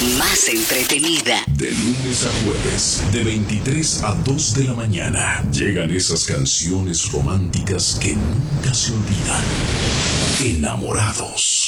más entretenida. De lunes a jueves, de 23 a 2 de la mañana, llegan esas canciones románticas que nunca se olvidan. Enamorados.